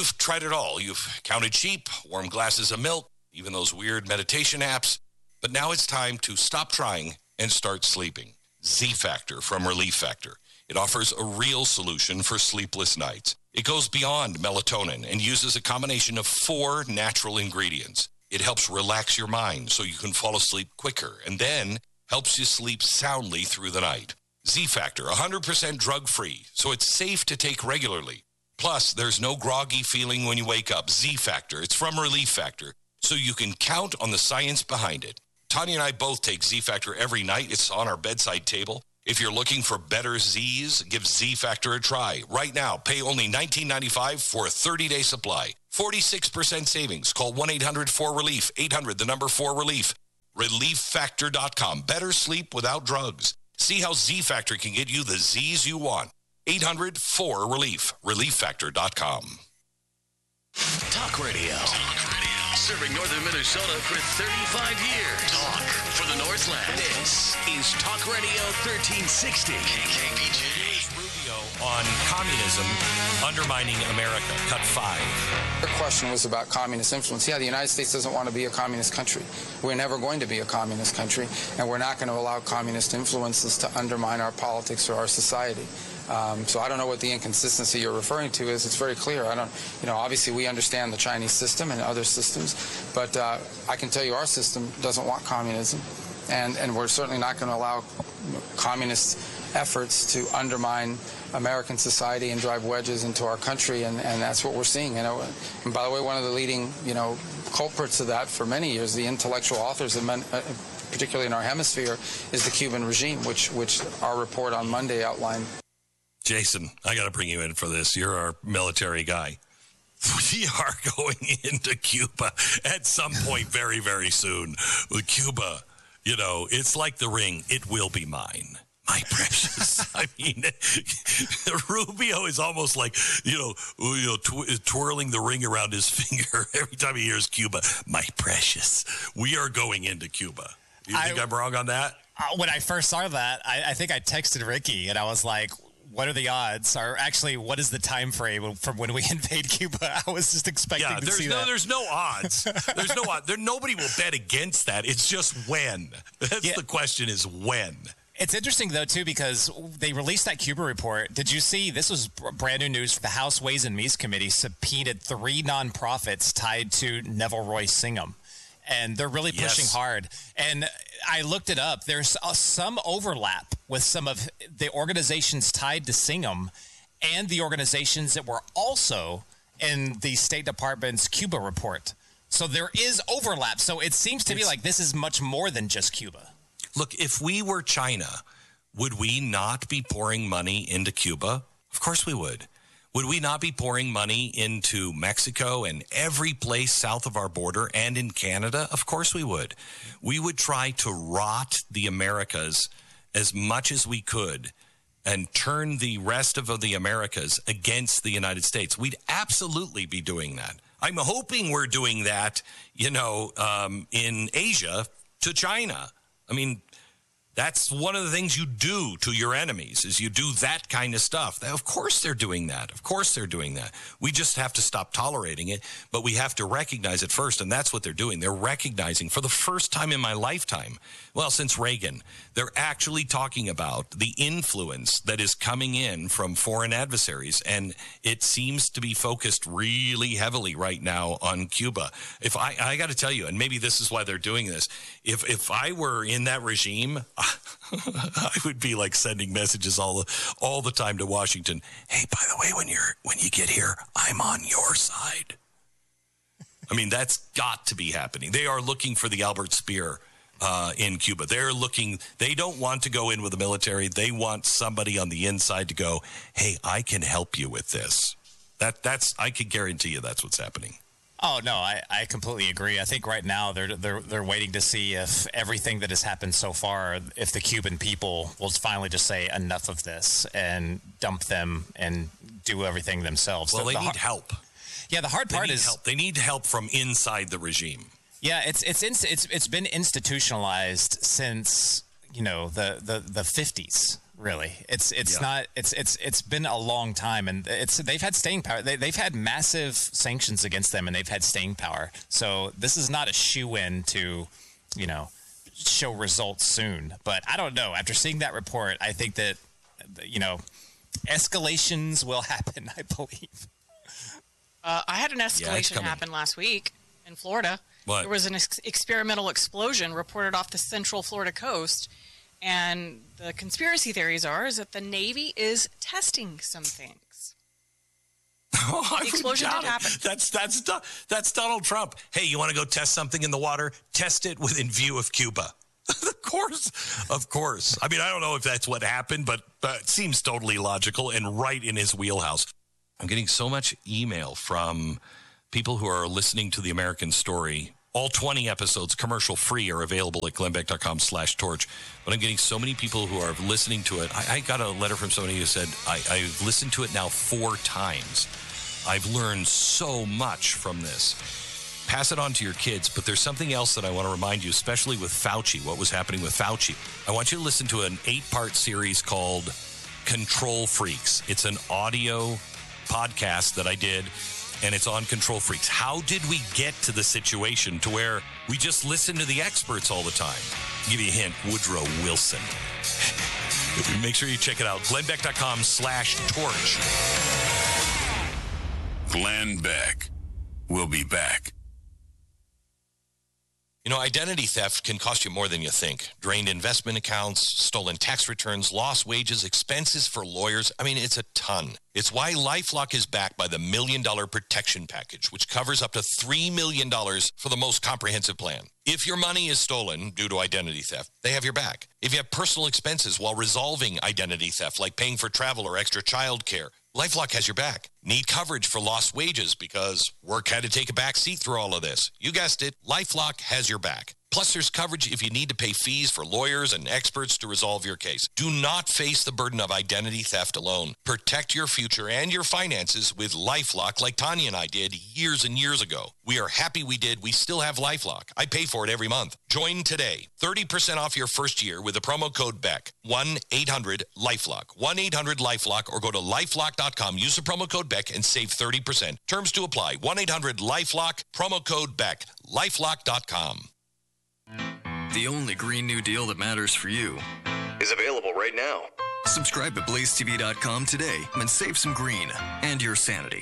You've tried it all. You've counted sheep, warm glasses of milk, even those weird meditation apps. But now it's time to stop trying and start sleeping. Z-Factor from Relief Factor. It offers a real solution for sleepless nights. It goes beyond melatonin and uses a combination of 4 natural ingredients. It helps relax your mind so you can fall asleep quicker and then helps you sleep soundly through the night. Z-Factor, 100% drug-free, so it's safe to take regularly. Plus, there's no groggy feeling when you wake up. Z-Factor, it's from Relief Factor, so you can count on the science behind it. Tanya and I both take Z-Factor every night. It's on our bedside table. If you're looking for better Z's, give Z-Factor a try. Right now, pay only $19.95 for a 30-day supply. 46% savings. Call 1-800-4RELIEF. 800, the number 4RELIEF. ReliefFactor.com. Better sleep without drugs. See how Z-Factor can get you the Z's you want. 800-4RELIEF. ReliefFactor.com. Talk Radio. Serving northern Minnesota for 35 years. Talk for the Northland. This is Talk Radio 1360. KKPJ. Here's Rubio on communism undermining America. Cut 5. The question was about communist influence. Yeah, the United States doesn't want to be a communist country. We're never going to be a communist country, and we're not going to allow communist influences to undermine our politics or our society. So I don't know what the inconsistency you're referring to is. It's very clear. Obviously we understand the Chinese system and other systems, but I can tell you our system doesn't want communism, and we're certainly not going to allow communist efforts to undermine American society and drive wedges into our country, and that's what we're seeing. And by the way, one of the leading, culprits of that for many years, the intellectual authors, particularly in our hemisphere, is the Cuban regime, which our report on Monday outlined. Jason, I got to bring you in for this. You're our military guy. We are going into Cuba at some point very, very soon. With Cuba, it's like the ring. It will be mine. My precious. I mean, Rubio is almost like, twirling the ring around his finger every time he hears Cuba. My precious. We are going into Cuba. You think I'm wrong on that? When I first saw that, I think I texted Ricky, and I was like, what are the odds? Or actually, what is the time frame from when we invade Cuba? I was just expecting to see that. There's no odds. There's no odds. Nobody will bet against that. It's just when. That's the question is when. It's interesting, though, too, because they released that Cuba report. Did you see, this was brand new news, the House Ways and Means Committee subpoenaed 3 nonprofits tied to Neville Roy Singham. And they're really pushing hard. And I looked it up. There's some overlap with some of the organizations tied to Singham and the organizations that were also in the State Department's Cuba report. So there is overlap. So it seems to be like this is much more than just Cuba. Look, if we were China, would we not be pouring money into Cuba? Of course we would. Would we not be pouring money into Mexico and every place south of our border and in Canada? Of course we would. We would try to rot the Americas as much as we could and turn the rest of the Americas against the United States. We'd absolutely be doing that. I'm hoping we're doing that, in Asia to China. I mean, that's one of the things you do to your enemies is you do that kind of stuff. Of course they're doing that. Of course they're doing that. We just have to stop tolerating it, but we have to recognize it first, and that's what they're doing. They're recognizing for the first time in my lifetime, well, since Reagan, they're actually talking about the influence that is coming in from foreign adversaries, and it seems to be focused really heavily right now on Cuba. If I got to tell you, and maybe this is why they're doing this, if I were in that regime, I would be like sending messages all the time to Washington. Hey, by the way, when you get here, I'm on your side. I mean, that's got to be happening. They are looking for the Albert Speer in Cuba. They don't want to go in with the military. They want somebody on the inside to go, hey, I can help you with this. I can guarantee you that's what's happening. Oh, no, I completely agree. I think right now they're waiting to see if everything that has happened so far, if the Cuban people will finally just say enough of this and dump them and do everything themselves. Well, they need help. Yeah, the hard part is help. They need help from inside the regime. Yeah, it's been institutionalized since the 50s. Really, it's been a long time, and they've had staying power. They've had massive sanctions against them, and they've had staying power. So this is not a shoe-in to, show results soon. But I don't know. After seeing that report, I think that escalations will happen. I believe. I had an escalation happen last week in Florida. What? There was an experimental explosion reported off the central Florida coast. And the conspiracy theories is that the Navy is testing some things. The explosion did happen. That's Donald Trump. Hey, you want to go test something in the water? Test it within view of Cuba. Of course. I mean, I don't know if that's what happened, but it seems totally logical and right in his wheelhouse. I'm getting so much email from people who are listening to The American Story. All 20 episodes, commercial free, are available at glennbeck.com/torch. But I'm getting so many people who are listening to it. I got a letter from somebody who said, I've listened to it now 4 times. I've learned so much from this. Pass it on to your kids. But there's something else that I want to remind you, especially with Fauci, what was happening with Fauci. I want you to listen to an 8-part series called Control Freaks. It's an audio podcast that I did. And it's on Control Freaks. How did we get to the situation to where we just listen to the experts all the time? I'll give you a hint, Woodrow Wilson. Make sure you check it out. glennbeck.com/torch. Glenn Beck. We'll be back. Identity theft can cost you more than you think. Drained investment accounts, stolen tax returns, lost wages, expenses for lawyers. I mean, it's a ton. It's why LifeLock is backed by the $1 Million Protection Package, which covers up to $3 million for the most comprehensive plan. If your money is stolen due to identity theft, they have your back. If you have personal expenses while resolving identity theft, like paying for travel or extra child care, LifeLock has your back. Need coverage for lost wages because work had to take a back seat through all of this. You guessed it, LifeLock has your back. Plus, there's coverage if you need to pay fees for lawyers and experts to resolve your case. Do not face the burden of identity theft alone. Protect your future and your finances with LifeLock like Tanya and I did years and years ago. We are happy we did. We still have LifeLock. I pay for it every month. Join today. 30% off your first year with the promo code BECK. 1-800-LifeLock. 1-800-LifeLock or go to lifelock.com. Use the promo code BECK and save 30%. Terms to apply. 1-800-LifeLock. Promo code BECK. lifelock.com. The only Green New Deal that matters for you Is available right now. Subscribe at blazetv.com today and save some green and your sanity.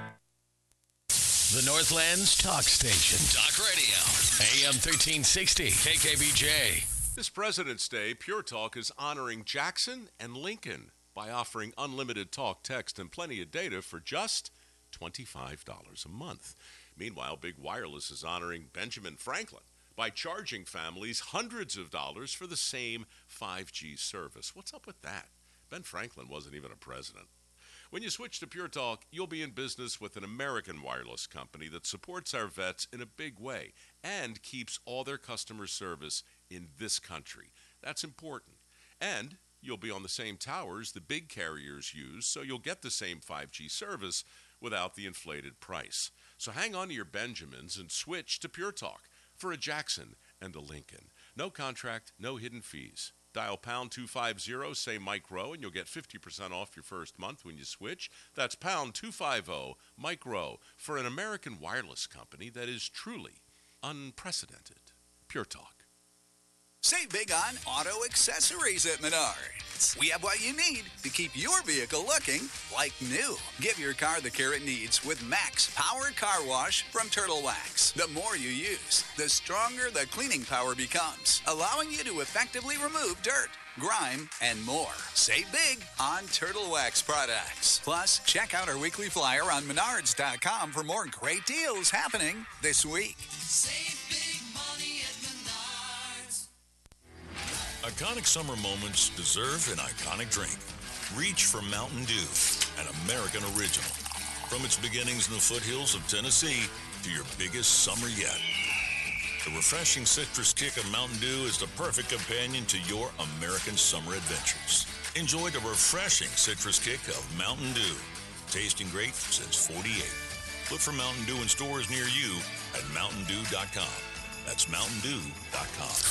The Northland's talk station. Talk Radio. AM 1360. KKBJ. This President's Day, Pure Talk is honoring Jackson and Lincoln by offering unlimited talk, text, and plenty of data for just $25 a month. Meanwhile, Big Wireless is honoring Benjamin Franklin by charging families hundreds of dollars for the same 5G service. What's up with that? Ben Franklin wasn't even a president. When you switch to Pure Talk, you'll be in business with an American wireless company that supports our vets in a big way and keeps all their customer service in this country. That's important. And you'll be on the same towers the big carriers use, so you'll get the same 5G service without the inflated price. So hang on to your Benjamins and switch to Pure Talk for a Jackson and a Lincoln. No contract, no hidden fees. Dial pound 250, say Mike Rowe, and you'll get 50% off your first month when you switch. That's pound 250, Mike Rowe, for an American wireless company that is truly unprecedented. Pure Talk. Save big on auto accessories at Menards. We have what you need to keep your vehicle looking like new. Give your car the care it needs with Max Powered Car Wash from Turtle Wax. The more you use, the stronger the cleaning power becomes, allowing you to effectively remove dirt, grime, and more. Save big on Turtle Wax products. Plus, check out our weekly flyer on Menards.com for more great deals happening this week. Save big money at Menards. Iconic summer moments deserve an iconic drink. Reach for Mountain Dew, an American original. From its beginnings in the foothills of Tennessee to your biggest summer yet. The refreshing citrus kick of Mountain Dew is the perfect companion to your American summer adventures. Enjoy the refreshing citrus kick of Mountain Dew. Tasting great since 48. Look for Mountain Dew in stores near you at mountaindew.com. That's mountaindew.com.